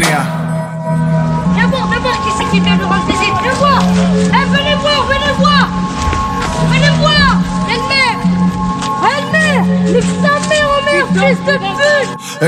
mia. Viens voir qui c'est qui vient nous rendre visite. Viens voir. Venez voir. Venez voir. Elle-mère. Nique sa mère, oh merde, fils de pute.